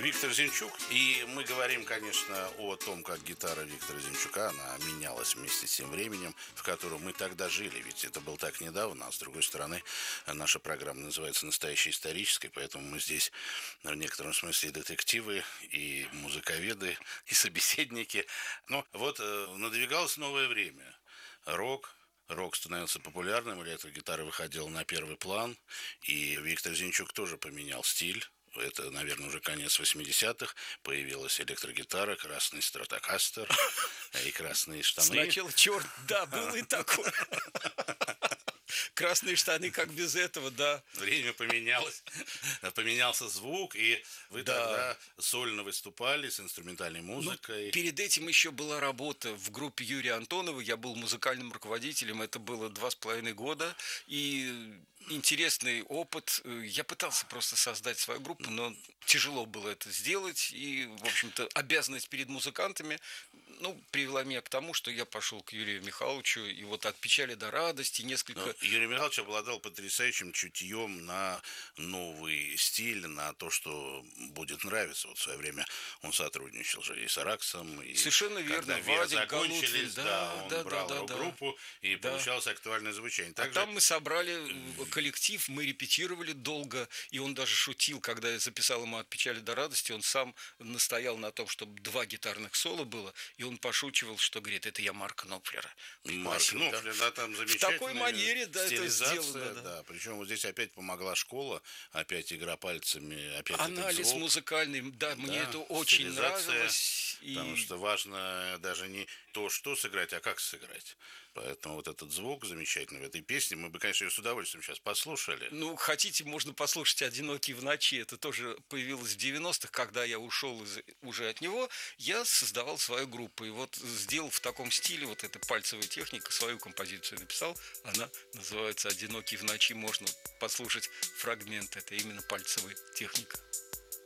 Виктор Зинчук. И мы говорим, конечно, о том, как гитара Виктора Зинчука, она менялась вместе с тем временем, в котором мы тогда жили. Ведь это было так недавно, а с другой стороны, наша программа называется «Настоящая историческая», поэтому мы здесь в некотором смысле и детективы, и музыковеды, и собеседники. Но вот надвигалось новое время. Рок становился популярным, электрогитара выходила на первый план, и Виктор Зинчук тоже поменял стиль. Это, наверное, уже конец 80-х. Появилась электрогитара, красный стратокастер и красные штаны. Сначала черт, да, было и такое. Красные штаны, как без этого, да. Время поменялось, поменялся звук, и вы тогда сольно выступали с инструментальной музыкой. Перед этим еще была работа в группе Юрия Антонова, я был музыкальным руководителем, это было 2,5 года, и интересный опыт. Я пытался просто создать свою группу, но тяжело было это сделать, и, в общем-то, обязанность перед музыкантами, привела меня к тому, что я пошел к Юрию Михайловичу, и вот от печали до радости несколько... Юрий Михайлович обладал потрясающим чутьем на новый стиль, на то, что будет нравиться. Вот в свое время он сотрудничал же и с Араксом. И совершенно верно. когда Вадик закончились, Галутвин, он брал рок-группу, и получалось актуальное звучание. А там мы собрали коллектив, мы репетировали долго, и он даже шутил, когда я записал ему «От печали до радости», он сам настоял на том, чтобы 2 гитарных соло было, и он пошучивал, что, говорит, это я Марка Knopfлера пригласил. Марк Knopfler, да, там замечательная в такой манере, это сделано. Да. Причем вот здесь опять помогла школа, опять игра пальцами, опять анализ звук. Музыкальный, мне это очень нравилось. Потому что важно даже не то, что сыграть, а как сыграть. Поэтому вот этот звук замечательный в этой песне, мы бы, конечно, ее с удовольствием сейчас послушали. Хотите, можно послушать «Одинокий в ночи». Это тоже появилось в 90-х, когда я ушел уже от него. Я создавал свою группу. И вот сделал в таком стиле, вот эта пальцевая техника, свою композицию написал. Она называется «Одинокий в ночи». Можно послушать фрагмент. Это именно пальцевая техника.